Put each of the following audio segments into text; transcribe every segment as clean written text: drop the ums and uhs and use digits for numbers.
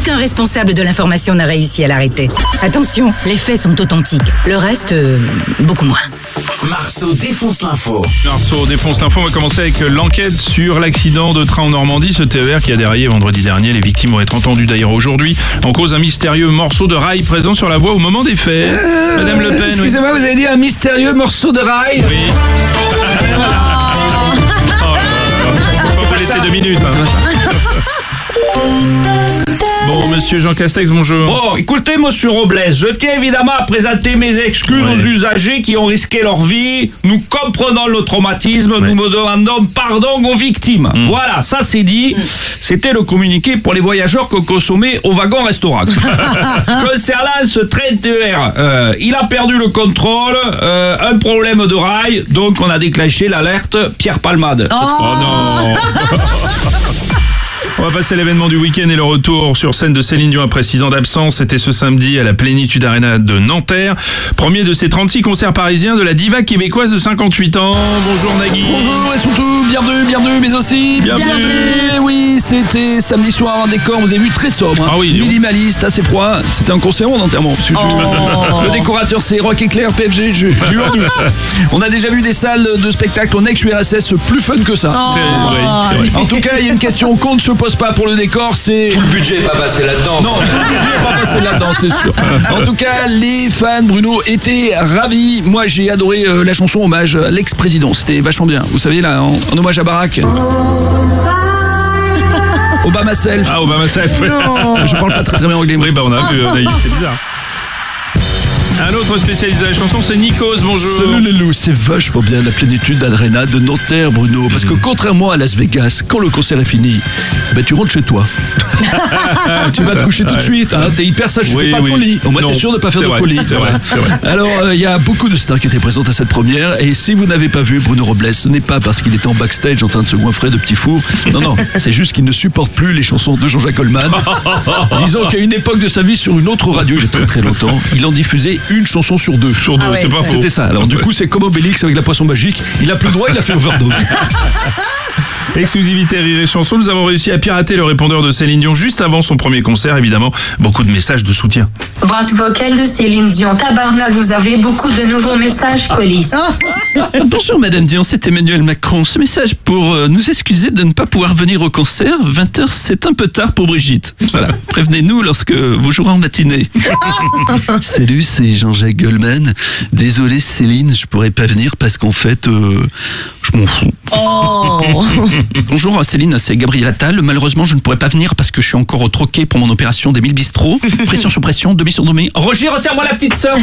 Aucun responsable de l'information n'a réussi à l'arrêter. Attention, les faits sont authentiques. Le reste, beaucoup moins. Marceau défonce l'info. Marceau défonce l'info. On va commencer avec l'enquête sur l'accident de train en Normandie. Ce TER qui a déraillé vendredi dernier. Les victimes vont être entendues d'ailleurs aujourd'hui. En cause, un mystérieux morceau de rail présent sur la voie au moment des faits. Madame Le Pen. Excusez-moi, vous avez dit un mystérieux morceau de rail? Oui. On va laisser 2 minutes. Bon, monsieur Jean Castex, bonjour. Bon, écoutez, monsieur Robles, je tiens évidemment à présenter mes excuses aux usagers qui ont risqué leur vie. Nous comprenons le traumatisme, nous me demandons pardon aux victimes. Voilà, ça c'est dit. C'était le communiqué pour les voyageurs que consommaient au wagon-restaurant. Concernant ce train TER, il a perdu le contrôle, un problème de rail, donc on a déclenché l'alerte Pierre Palmade. Oh non. On va passer à l'événement du week-end et le retour sur scène de Céline Dion après 6 ans d'absence. C'était ce samedi à la Plénitude Arena de Nanterre. Premier de ses 36 concerts parisiens de la diva québécoise de 58 ans. Bonjour Nagui. Bonjour et surtout, bienvenue, mais aussi bienvenue. Oui, c'était samedi soir, un décor, vous avez vu, très sobre. Ah oui, minimaliste, assez froid. C'était un concert en enterrement. Le décorateur, c'est Rock Éclair, PFG. J'ai eu envie. On a déjà vu des salles de spectacle en ex-URSS plus fun que ça. C'est vrai. En tout cas, il y a une question qu'on ne se pose pas pour le décor, c'est... Tout le budget n'est pas passé là-dedans. Non, tout le budget n'est pas passé là-dedans, c'est sûr. En tout cas, les fans, Bruno, étaient ravis. Moi, j'ai adoré la chanson hommage à l'ex-président. C'était vachement bien. Vous savez, là, en hommage à Barack. Obama self. Ah, Obama self. Je parle pas très bien anglais. Oui, bah on a vu, c'est bizarre. Un autre spécialiste de la chanson, c'est Nikos, bonjour. Salut les loups, c'est vachement bien la Plénitude Arena de Nanterre, Bruno. Parce que contrairement à Las Vegas, quand le concert est fini, ben tu rentres chez toi. Tu vas te coucher tout de suite, hein. T'es hyper sage, tu fais pas de folie. Au moins t'es sûr de pas faire de folie. C'est vrai. Alors, il y a beaucoup de stars qui étaient présentes à cette première. Et si vous n'avez pas vu Bruno Robles, ce n'est pas parce qu'il était en backstage en train de se goinfrer de petits fours. Non, c'est juste qu'il ne supporte plus les chansons de Jean-Jacques Goldman. Disons qu'à une époque de sa vie, sur une autre radio, il y a très très longtemps, il en diffusait une chanson sur deux. C'est pas faux. C'était ça. Alors du coup, c'est comme Obélix avec la poisson magique. Il a plus le droit, il a fait overdose. Exclusivité Rire et Chanson, nous avons réussi à pirater le répondeur de Céline Dion juste avant son premier concert, évidemment. Beaucoup de messages de soutien. Boîte vocale de Céline Dion. Tabarnak, vous avez beaucoup de nouveaux messages, police. Bonjour Madame Dion, c'est Emmanuel Macron. Ce message pour nous excuser de ne pas pouvoir venir au concert. 20h, c'est un peu tard pour Brigitte. Voilà, prévenez-nous lorsque vous jouerez en matinée. Salut, c'est Jean-Jacques Goldman. Désolé Céline, je pourrais pas venir parce qu'en fait, je m'en fous. Bonjour Céline, c'est Gabriel Attal. Malheureusement, je ne pourrais pas venir parce que je suis encore au troquet pour mon opération d'Émile Bistrot. Pression sur pression, demi sur demi. Roger, resserre-moi la petite sœur.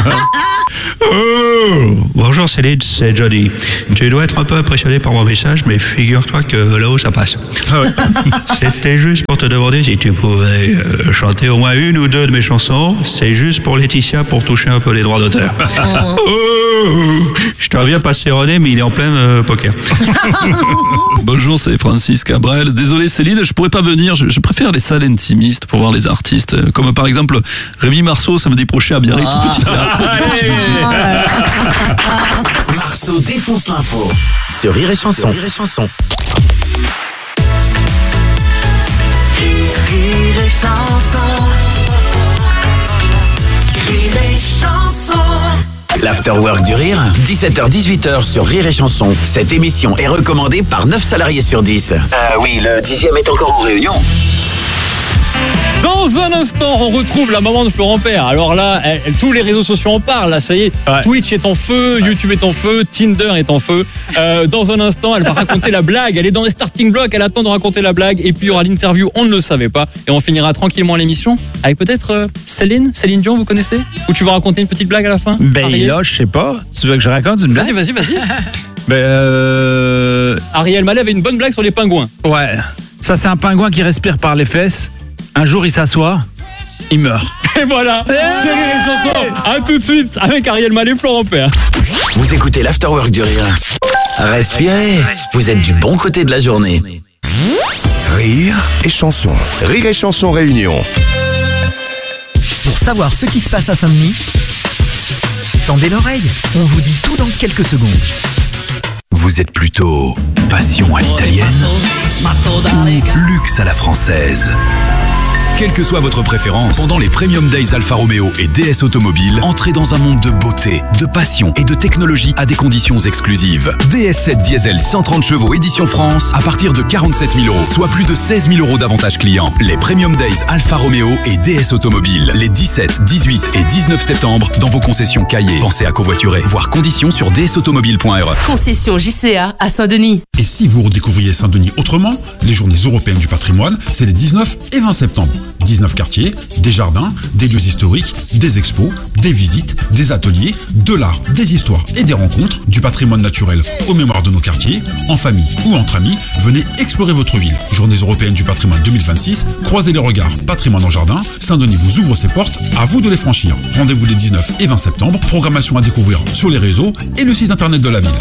Bonjour Céline, c'est Johnny. Tu dois être un peu impressionné par mon message, mais figure-toi que là-haut ça passe. C'était juste pour te demander si tu pouvais chanter au moins une ou deux de mes chansons. C'est juste pour Laetitia pour toucher un peu les droits d'auteur. Je te reviens pas séronner, mais il est en plein poker. Bonjour, c'est Francis Cabrel. Désolé Céline, je pourrais pas venir. Je préfère les salles intimistes pour voir les artistes. Comme par exemple Rémi Marceau samedi prochain à Biarritz. Marceau défonce l'info sur Rire et Chanson. Rire et Chanson. Rire et Chanson. Rire et Chanson. L'Afterwork du Rire, 17h-18h sur Rire et Chanson. Cette émission est recommandée par 9 salariés sur 10. Oui, le 10e est encore en réunion. Dans un instant, on retrouve la maman de Florent Père. Alors là, tous les réseaux sociaux en parlent. Là, ça y est, Twitch est en feu, YouTube est en feu, Tinder est en feu. Dans un instant, elle va raconter la blague. Elle est dans les starting blocks, elle attend de raconter la blague. Et puis il y aura l'interview, on ne le savait pas. Et on finira tranquillement l'émission avec peut-être Céline Dion, vous connaissez? Ou tu vas raconter une petite blague à la fin? Là, je sais pas. Tu veux que je raconte une blague? Vas-y. Ariel Mallet avait une bonne blague sur les pingouins. Ouais. Ça, c'est un pingouin qui respire par les fesses. Un jour, il s'assoit, il meurt. Et voilà, c'est Rire et Chanson. À tout de suite avec Ariel Mallet, Florent Père. Vous écoutez l'Afterwork du Rire. Respirez, vous êtes du bon côté de la journée. Rire et Chanson. Rire et Chanson Réunion. Pour savoir ce qui se passe à Saint-Denis, tendez l'oreille, on vous dit tout dans quelques secondes. Vous êtes plutôt passion à l'italienne ou luxe à la française? Quelle que soit votre préférence, pendant les Premium Days Alfa Romeo et DS Automobile, entrez dans un monde de beauté, de passion et de technologie à des conditions exclusives. DS7 Diesel 130 chevaux édition France à partir de 47 000 €, soit plus de 16 000 € d'avantages clients. Les Premium Days Alfa Romeo et DS Automobile, les 17, 18 et 19 septembre dans vos concessions Cahiers. Pensez à covoiturer, voir conditions sur dsautomobile.re. Concession JCA à Saint-Denis. Et si vous redécouvriez Saint-Denis autrement, les journées européennes du patrimoine, c'est les 19 et 20 septembre. 19 quartiers, des jardins, des lieux historiques, des expos, des visites, des ateliers, de l'art, des histoires et des rencontres, du patrimoine naturel aux mémoires de nos quartiers, en famille ou entre amis, venez explorer votre ville. Journées européennes du patrimoine 2026, croisez les regards, patrimoine en jardin, Saint-Denis vous ouvre ses portes, à vous de les franchir. Rendez-vous les 19 et 20 septembre, programmation à découvrir sur les réseaux et le site internet de la ville.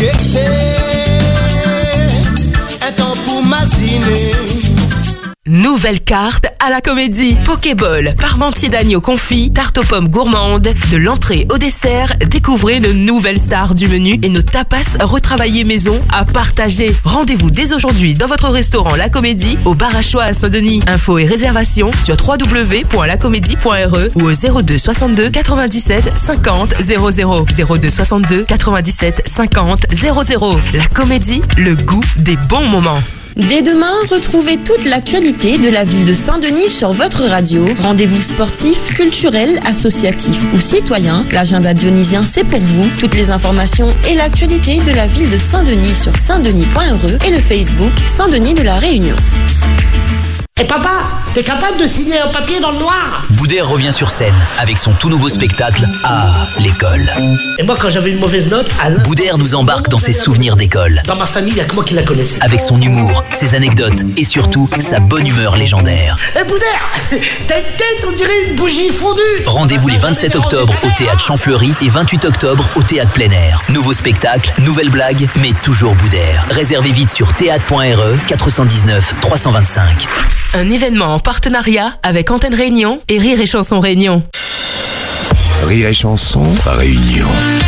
Nouvelle carte à la Comédie. Pokéball, parmentier d'agneau confit, tarte aux pommes gourmande. De l'entrée au dessert, découvrez nos nouvelles stars du menu et nos tapas retravaillés maison à partager. Rendez-vous dès aujourd'hui dans votre restaurant La Comédie au Bar à Choix à Saint-Denis. Infos et réservations sur www.lacomédie.re ou au 02 62 97 50 00. 02 62 97 50 00. La Comédie, le goût des bons moments. Dès demain, retrouvez toute l'actualité de la ville de Saint-Denis sur votre radio. Rendez-vous sportifs, culturels, associatifs ou citoyens. L'agenda dionysien, c'est pour vous. Toutes les informations et l'actualité de la ville de Saint-Denis sur saintdenis.re et le Facebook Saint-Denis de la Réunion. Et papa, t'es capable de signer un papier dans le noir? Boudère revient sur scène avec son tout nouveau spectacle à l'école. Et moi, quand j'avais une mauvaise note, Boudère nous embarque dans ses souvenirs d'école. Dans ma famille, il n'y a que moi qui la connaissais. Avec son humour, ses anecdotes et surtout sa bonne humeur légendaire. Eh Boudère, t'as une tête, on dirait une bougie fondue. Rendez-vous les 27 octobre au Théâtre Champfleury et 28 octobre au Théâtre Plein Air. Nouveau spectacle, nouvelle blague, mais toujours Boudère. Réservez vite sur théâtre.re 419 325. Un événement en partenariat avec Antenne Réunion et Rire et Chanson Réunion. Rire et Chanson Réunion.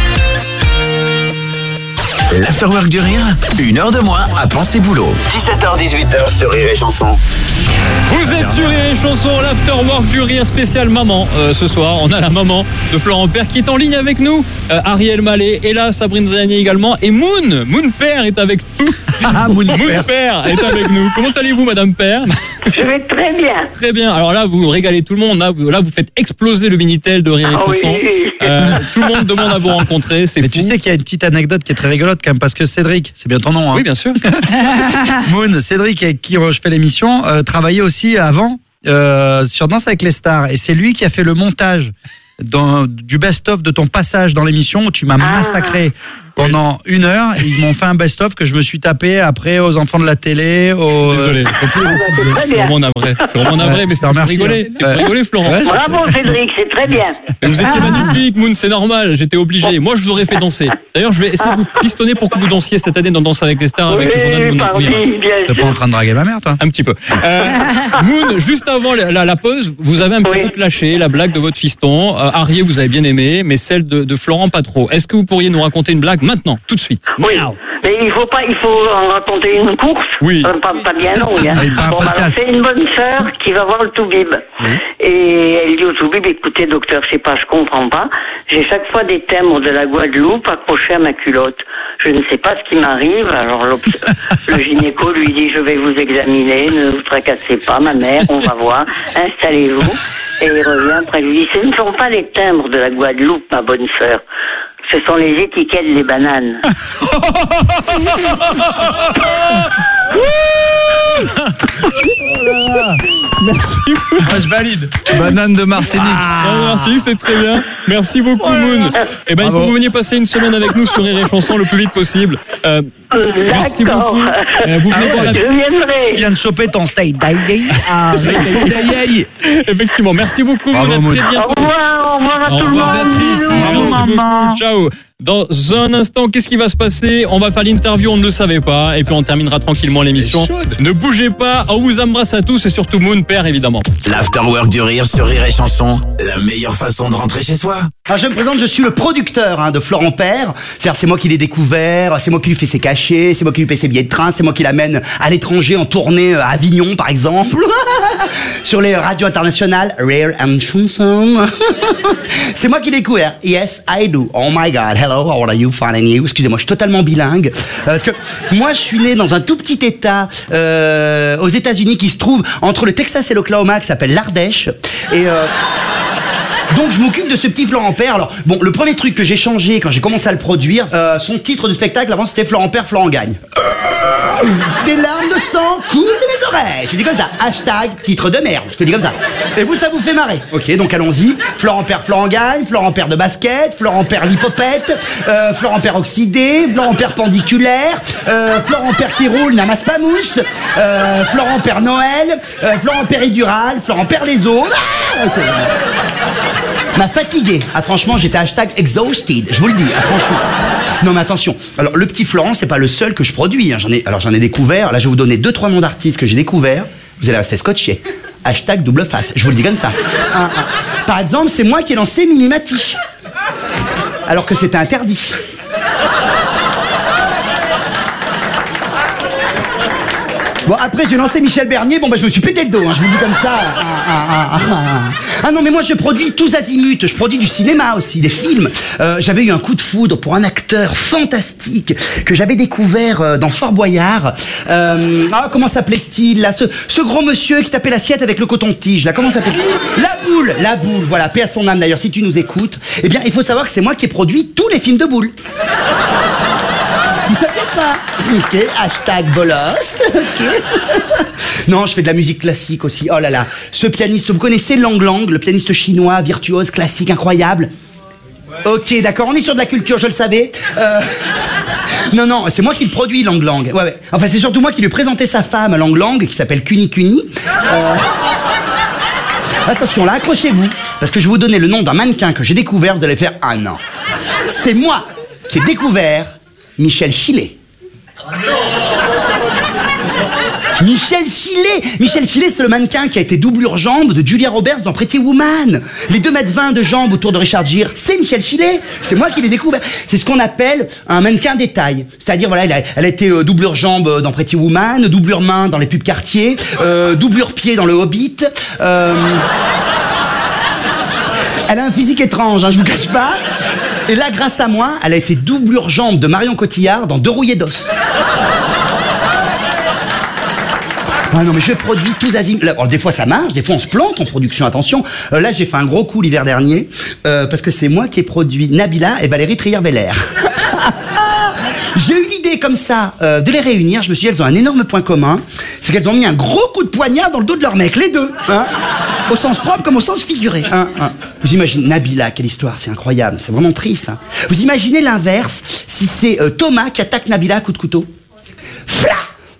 L'Afterwork du Rire, 1 heure de moins à penser boulot. 17h-18h sur Rire et Chanson. Vous êtes sur Rire et Chanson, l'Afterwork du Rire spécial maman. Ce soir, on a la maman de Florent Père qui est en ligne avec nous. Ariel Mallet est là, Sabrine Zanier également. Et Moon Père est avec nous. Moon Père est avec nous. Comment allez-vous, Madame Père? Je vais très bien. Très bien. Alors là, vous régalez tout le monde. Là, vous faites exploser le Minitel de Rire et Chanson. Oui. Tout le monde demande à vous rencontrer. C'est Mais fou. tu sais qu'il y a une petite anecdote qui est très rigolote quand même, parce que Cédric, c'est bien ton nom, hein. Oui, bien sûr. Moon, Cédric avec qui je fais l'émission, travaillait aussi avant sur Danse avec les stars. Et c'est lui qui a fait le montage du best-of de ton passage dans l'émission où tu m'as massacré pendant 1 heure. Ils m'ont fait un best-of que je me suis tapé après aux enfants de la télé. Désolé. Je suis vraiment navré, mais c'est pour rigoler. C'est pour rigoler, Florent. Ouais, bravo Cédric, c'est très bien. Mais vous étiez magnifique, Moon, c'est normal, j'étais obligé. Moi, je vous aurais fait danser. D'ailleurs, je vais essayer de vous pistonner pour que vous dansiez cette année dans Danse avec les stars avec le journal Moon. C'est pas en train de draguer ma mère, toi? Un petit peu. Moon, juste avant la pause, vous avez un petit peu clashé la blague de votre fiston. Arié, vous avez bien aimé, mais celle de Florent, pas trop. Est-ce que vous pourriez nous raconter une blague maintenant, tout de suite? Oui. Mais il faut en raconter une course. Oui. Pas bien longue. Hein. Bon, alors, c'est une bonne sœur qui va voir le toubib. Et elle dit au toubib, écoutez docteur, je sais pas, je comprends pas. J'ai chaque fois des timbres de la Guadeloupe accrochés à ma culotte. Je ne sais pas ce qui m'arrive. Alors le gynéco lui dit, je vais vous examiner, ne vous tracassez pas ma mère, on va voir, installez-vous. Et il revient après, il lui dit, ce ne sont pas les timbres de la Guadeloupe, ma bonne sœur. Ce sont les étiquettes des bananes. Merci beaucoup. Moi, je valide. Banane de Martinique. Martinique, c'est très bien. Merci beaucoup, Moon. Eh ben, il faut que vous veniez passer une semaine avec nous sur Rire et Chanson le plus vite possible. Merci beaucoup. Vous venez voir la... Je viendrai. Tu viens de choper ton steak d'aïe. Effectivement, merci beaucoup, Moon. À très bientôt. Au revoir à tout le monde. Merci beaucoup. Ciao. Dans un instant, qu'est-ce qui va se passer? On va faire l'interview, on ne le savait pas. Et puis on terminera tranquillement l'émission. Ne bougez pas, on vous embrasse à tous et surtout Moon Père, évidemment. L'Afterwork du Rire sur Rire et Chanson, la meilleure façon de rentrer chez soi. Alors je me présente, je suis le producteur de Florent Père. C'est-à-dire c'est moi qui l'ai découvert, c'est moi qui lui fais ses cachets, c'est moi qui lui paye ses billets de train, c'est moi qui l'amène à l'étranger en tournée à Avignon par exemple, sur les radios internationales, Rire and Chanson. C'est moi qui l'ai découvert. Yes, I do. Oh my God, hello, how are you, fine and you? Excusez-moi, je suis totalement bilingue. Parce que moi je suis né dans un tout petit état aux États-Unis qui se trouve entre le Texas et l'Oklahoma, qui s'appelle l'Ardèche. Et donc je m'occupe de ce petit Florent Père. Alors bon, le premier truc que j'ai changé quand j'ai commencé à le produire, son titre de spectacle avant c'était Florent Père, Florent gagne. Des larmes de sang coulent de mes oreilles. Je te dis comme ça. Hashtag titre de merde. Je te dis comme ça. Et vous, ça vous fait marrer. Ok, donc allons-y. Florent Père, Florent gagne. Florent Père de basket. Florent Père l'hypopète. Florent Père oxydé. Florent Père pendiculaire. Florent Père qui roule n'amasse pas mousse. Florent Père Noël. Florent Péridurale. Florent Père les os. Ah, okay. M'a fatigué. Ah franchement, j'étais hashtag exhausted. Je vous le dis, franchement. Non mais attention. Alors le petit Florent, c'est pas le seul que je produis. J'en ai découvert. Là, je vais vous donner 2-3 noms d'artistes que j'ai découverts. Vous allez rester scotché. Hashtag double face. Je vous le dis comme ça. Par exemple, c'est moi qui ai lancé Mimimati. Alors que c'était interdit. Bon, après, j'ai lancé Michel Bernier. Bon, bah, je me suis pété le dos, je vous le dis comme ça. Ah non, mais moi, je produis tous azimuts. Je produis du cinéma aussi, des films. J'avais eu un coup de foudre pour un acteur fantastique que j'avais découvert dans Fort Boyard. Comment s'appelait-il, là, ce gros monsieur qui tapait l'assiette avec le coton-tige, là, comment s'appelait-il? La boule, voilà, paix à son âme d'ailleurs, si tu nous écoutes. Eh bien, il faut savoir que c'est moi qui ai produit tous les films de Boule. Vous saviez pas? Ok, hashtag bolos, ok. Non, je fais de la musique classique aussi, oh là là. Ce pianiste, vous connaissez Lang Lang, le pianiste chinois, virtuose, classique, incroyable? Ok, d'accord, on est sur de la culture, je le savais. Non, c'est moi qui le produis, Lang Lang. Ouais. Enfin, c'est surtout moi qui lui ai présenté sa femme, Lang Lang, qui s'appelle Kuni Kuni. Attention, là, accrochez-vous, parce que je vais vous donner le nom d'un mannequin que j'ai découvert, vous allez faire, ah non. C'est moi qui ai découvert Michel Chilet. Michel Chilet, c'est le mannequin qui a été doublure jambe de Julia Roberts dans Pretty Woman. Les 2,20 m de jambes autour de Richard Gere, c'est Michel Chilet. C'est moi qui l'ai découvert. C'est ce qu'on appelle un mannequin détail. C'est-à-dire, voilà, elle a été doublure jambe dans Pretty Woman, doublure main dans les pubs Cartier, doublure pied dans le Hobbit. Elle a un physique étrange, je vous cache pas. Et là, grâce à moi, elle a été doublure jambe de Marion Cotillard dans Deux rouillés d'os. Ah non, mais je produis tous azimuts. Alors, des fois ça marche, des fois on se plante en production, attention. Là, j'ai fait un gros coup l'hiver dernier, parce que c'est moi qui ai produit Nabila et Valérie Trier-Belair. J'ai eu l'idée comme ça de les réunir. Je me suis dit, elles ont un énorme point commun, c'est qu'elles ont mis un gros coup de poignard dans le dos de leur mec, les deux. Au sens propre comme au sens figuré. Vous imaginez, Nabila, quelle histoire, c'est incroyable, c'est vraiment triste. Vous imaginez l'inverse, si c'est Thomas qui attaque Nabila à coup de couteau. Fla!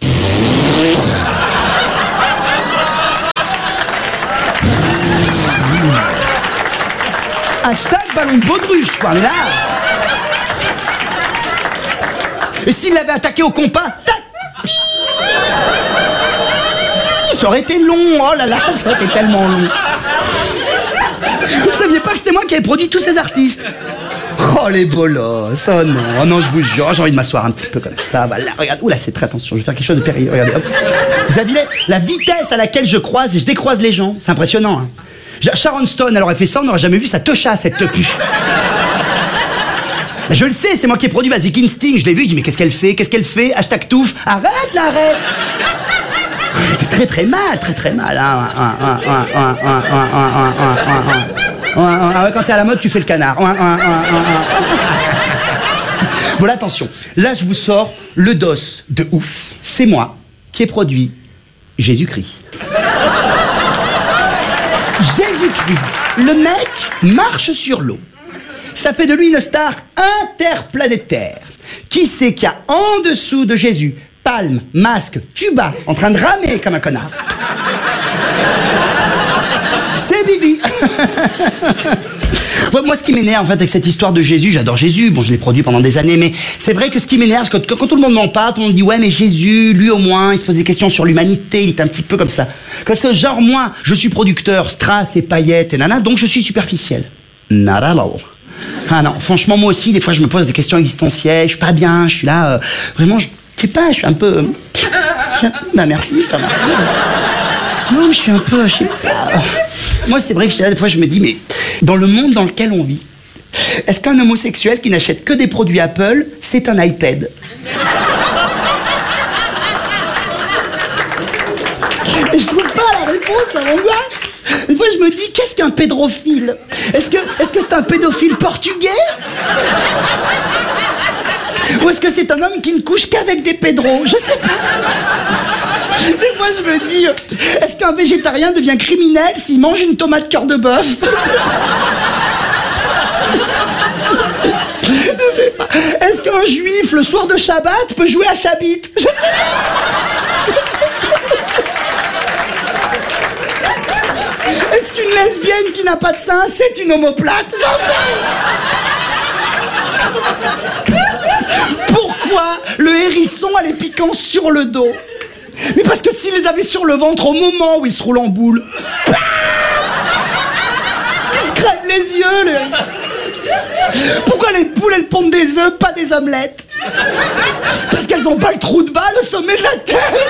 Hashtag ballon de baudruche, quoi, là. Et s'il l'avait attaqué au compas, tac, ça aurait été long, oh là là, ça aurait été tellement long. Vous saviez pas que c'était moi qui avais produit tous ces artistes? Oh les bolosses, oh non, je vous jure, j'ai envie de m'asseoir un petit peu comme ça, voilà, regarde, oula, c'est très attention, je vais faire quelque chose de périlleux, regardez, hop. Vous avez la vitesse à laquelle je croise et je décroise les gens, c'est impressionnant, hein. Sharon Stone, elle aurait fait ça, on n'aurait jamais vu sa techa, cette tepu. Je le sais, c'est moi qui ai produit Basic Instinct, je l'ai vu, je dis mais qu'est-ce qu'elle fait, hashtag touffe, arrête, Elle était très très mal, Ouais, quand t'es à la mode, tu fais le canard. Bon, là, attention, là je vous sors le dos de ouf, c'est moi qui ai produit Jésus-Christ. Jésus-Christ, le mec marche sur l'eau. Ça fait de lui une star interplanétaire. Qui c'est qu'il y a en dessous de Jésus? Palme, masque, tuba, en train de ramer comme un connard. C'est Bibi. Moi, ce qui m'énerve en fait avec cette histoire de Jésus, j'adore Jésus, bon je l'ai produit pendant des années, mais c'est vrai que ce qui m'énerve, c'est que quand tout le monde m'en parle, tout le monde dit ouais mais Jésus, lui au moins, il se pose des questions sur l'humanité, il est un petit peu comme ça. Parce que genre moi, je suis producteur, strass et paillettes et nana, donc je suis superficiel. Not at all. Ah non, franchement, moi aussi, des fois, je me pose des questions existentielles. Je suis pas bien, je suis là, vraiment, je sais pas, je suis un peu... Bah merci, ça marche. Non, je suis un peu, je sais pas. Moi, c'est vrai que des fois, je me dis, mais dans le monde dans lequel on vit, est-ce qu'un homosexuel qui n'achète que des produits Apple, c'est un iPad? Et je trouve pas la réponse à mon gars. Des fois, je me dis, qu'est-ce qu'un pédophile? Est-ce que c'est un pédophile portugais? Ou est-ce que c'est un homme qui ne couche qu'avec des pédros? Je sais pas. Des fois, je me dis, est-ce qu'un végétarien devient criminel s'il mange une tomate cœur de bœuf? Je sais pas. Est-ce qu'un juif, le soir de Shabbat, peut jouer à Chabit? Je sais pas. Est-ce qu'une lesbienne qui n'a pas de sein, c'est une omoplate? J'en sais. Pourquoi le hérisson a les piquants sur le dos? Mais parce que s'il les avait sur le ventre au moment où il se roule en boule, il se crève les yeux, le hérisson. Pourquoi les poules, elles pondent des œufs, pas des omelettes? Parce qu'elles ont pas le trou de balle au sommet de la tête.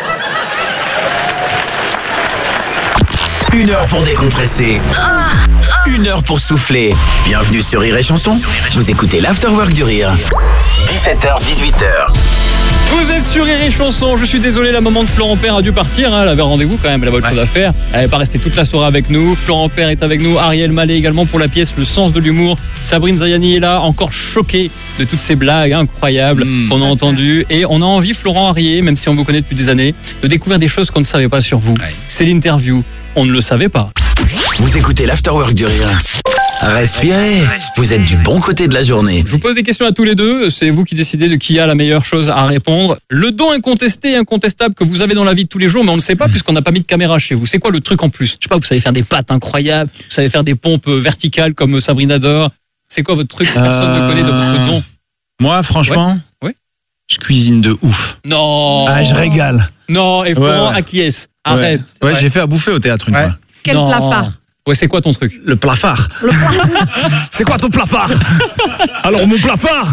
1 heure pour décompresser. 1 heure pour souffler. Bienvenue sur Rire et Chanson. Vous écoutez l'Afterwork du Rire. 17h, 18h. Vous êtes sur Rire et Chanson. Je suis désolé, la maman de Florent Père a dû partir. Elle avait rendez-vous quand même, elle avait autre chose à faire. Elle n'est pas restée toute la soirée avec nous. Florent Père est avec nous. Ariel Mallet également pour la pièce Le sens de l'humour. Sabrine Zayani est là, encore choquée de toutes ces blagues incroyables qu'on a entendues. Et on a envie, Florent Ariel, même si on vous connaît depuis des années, de découvrir des choses qu'on ne savait pas sur vous. C'est l'interview. On ne le savait pas. Vous écoutez l'Afterwork du Rire. Respirez. Vous êtes du bon côté de la journée. Je vous pose des questions à tous les deux. C'est vous qui décidez de qui a la meilleure chose à répondre. Le don incontesté et incontestable que vous avez dans la vie de tous les jours, mais on ne sait pas puisqu'on n'a pas mis de caméra chez vous. C'est quoi le truc en plus? Je sais pas, vous savez faire des pâtes incroyables, vous savez faire des pompes verticales comme Sabrine adore. C'est quoi votre truc que personne ne connaît de votre don? Moi, franchement, ouais. Je cuisine de ouf. Non. Ah, je régale. Non, et Florent acquiesce. Arrête. Ouais, j'ai fait à bouffer au théâtre une fois. Quel plafard? Ouais, c'est quoi ton truc? Le plafard. C'est quoi ton plafard? Alors, mon plafard,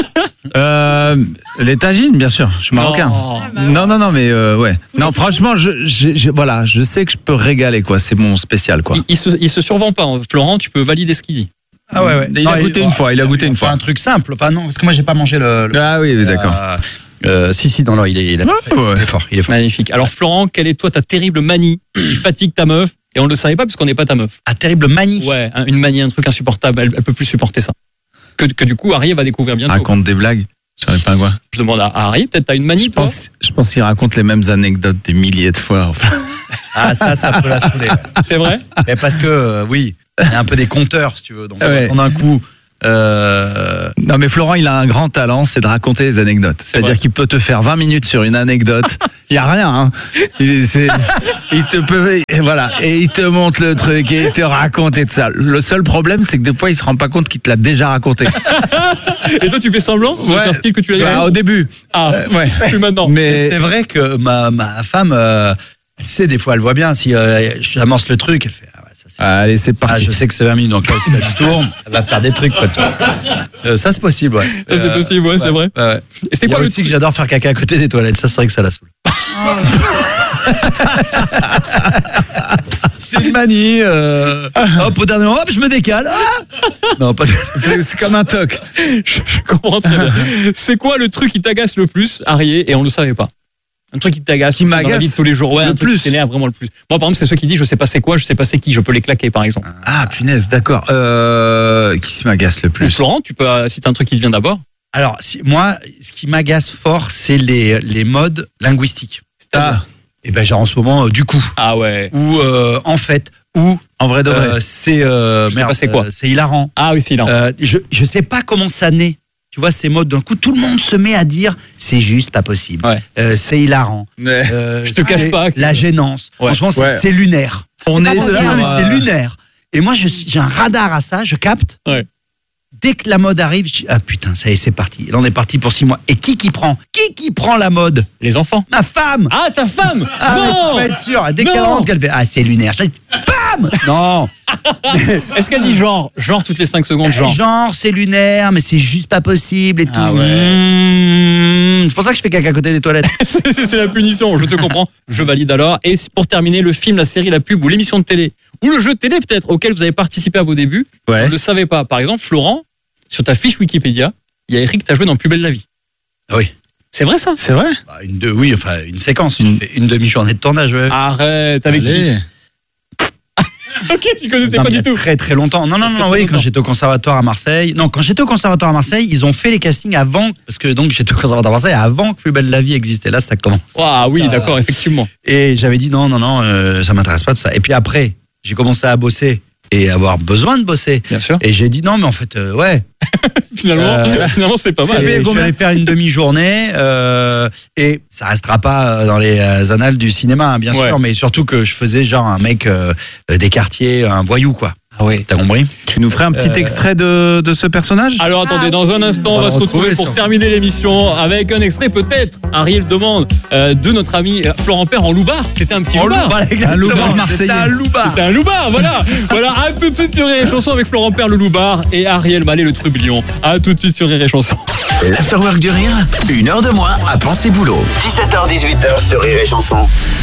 les tagines, bien sûr. Je suis marocain. Non, mais ouais. Non, franchement, voilà, je sais que je peux régaler, quoi. C'est mon spécial, quoi. Il se survend pas. Florent, tu peux valider ce qu'il dit. Ah ouais. Il a goûté une fois. Il a goûté une fois. Un truc simple. Enfin non, parce que moi j'ai pas mangé le... Ah oui, d'accord. Si, non, il est fort. Il est fort. Magnifique. Alors Florent, quelle est toi ta terrible manie qui fatigue ta meuf? Et on ne le savait pas parce qu'on n'est pas ta meuf. Ah, terrible manie? Ouais, une manie, un truc insupportable. Elle peut plus supporter ça. Que du coup, Harry va découvrir bientôt. Raconte des blagues sur les pingouins. Je demande à Harry, peut-être t'as une manie? Je pense qu'il raconte les mêmes anecdotes des milliers de fois. Enfin. Ah, ça peut la saouler. C'est vrai? Mais parce que, oui, il y a un peu des compteurs, si tu veux. Donc, en un coup... Non mais Florent il a un grand talent, c'est de raconter des anecdotes. C'est-à-dire qu'il peut te faire 20 minutes sur une anecdote. Il y a rien. Hein. Il te peut et voilà et il te montre le truc et il te raconte et tout ça. Le seul problème c'est que des fois il se rend pas compte qu'il te l'a déjà raconté. Et toi tu fais semblant? Ouais. Un style que tu l'as dit au début. Ah ouais. Plus maintenant. Mais c'est vrai que ma femme, elle sait des fois, elle voit bien si j'amorce le truc, elle fait. Allez, c'est parti. Je sais que c'est 20 minutes, donc là, elle se tourne, elle va faire des trucs. Quoi, ça, c'est possible, ouais. Ça, c'est possible, ouais, c'est vrai. Ouais. Et c'est quoi aussi que j'adore faire caca à côté des toilettes, ça, c'est vrai que ça la saoule. C'est une manie. Hop, au dernier moment, hop, je me décale. Non, pas c'est comme un toc. Je comprends très bien. C'est quoi le truc qui t'agace le plus, Harry, et on ne le savait pas? Un truc qui t'agace, qui m'agace dans la vie de tous les jours. Ouais, un truc qui t'énerve vraiment le plus. Moi, par exemple, c'est ceux qui disent je sais pas c'est quoi, je sais pas c'est qui, je peux les claquer, par exemple. Ah, punaise, d'accord. Qui m'agace le plus? Florent, tu peux citer un truc qui te vient d'abord? Alors, moi, ce qui m'agace fort, c'est les modes linguistiques. Et ben, genre en ce moment, du coup. Ah ouais. Ou en fait. Ou en vrai de vrai. C'est c'est quoi? C'est hilarant. Ah oui, c'est hilarant. Je sais pas comment ça naît. Tu vois, ces modes, d'un coup, tout le monde se met à dire c'est juste pas possible. Ouais. C'est hilarant. Je te cache pas. La gênance. Ouais. Franchement, c'est lunaire. C'est lunaire. Et moi, j'ai un radar à ça, je capte. Ouais. Dès que la mode arrive, je dis ah putain, ça y est, c'est parti. Elle en est partie pour 6 mois. Et qui prend? Qui prend la mode? Les enfants. Ma femme. Ah, ta femme. Non. Faut être sûr. Dès qu'elle rentre, qu'elle fait ah c'est lunaire. Je dis bam. femme. Non. Est-ce qu'elle dit genre toutes les 5 secondes, genre Genre, c'est lunaire, mais c'est juste pas possible et tout. Ah ouais. C'est pour ça que je fais caca à côté des toilettes. C'est la punition, je te comprends, je valide alors. Et pour terminer, le film, la série, la pub ou l'émission de télé, ou le jeu de télé peut-être, auquel vous avez participé à vos débuts, vous ne le savez pas. Par exemple, Florent, sur ta fiche Wikipédia, il y a écrit que tu as joué dans Plus belle la vie. Oui. C'est vrai ça? C'est vrai? Une séquence, une demi-journée de tournage. Ouais. Arrête, avec qui? Ok, tu connaissais pas du tout. Très très longtemps. Non, oui, quand j'étais au conservatoire à Marseille. Non, quand j'étais au conservatoire à Marseille, ils ont fait les castings avant, parce que donc j'étais au conservatoire à Marseille avant que Plus belle la vie existait. Là, ça commence. Ah oui, d'accord, effectivement. Et j'avais dit non, ça m'intéresse pas tout ça. Et puis après, j'ai commencé à bosser et avoir besoin de bosser. Bien sûr. Et j'ai dit non, mais en fait, ouais. Finalement, c'est pas mal. Je suis allé faire une demi-journée et ça restera pas dans les annales du cinéma, hein, bien sûr, mais surtout que je faisais genre un mec des quartiers, un voyou, quoi. Ah oui, t'as compris? Tu nous ferais un petit extrait de ce personnage? Alors attendez, dans un instant, on va se retrouver pour terminer l'émission avec un extrait peut-être, Ariel demande, de notre ami Florent Père en loupard. C'était un petit loupard. Un loupard marseillais. C'était un loupard, voilà. Voilà, à tout de suite sur Rire et Chanson avec Florent Père le loupard et Ariel Mallet le trublion. À tout de suite sur Rire et Chanson. L'Afterwork du Rire, 1 heure de moins à penser boulot. 17h-18h sur Rire et Chanson.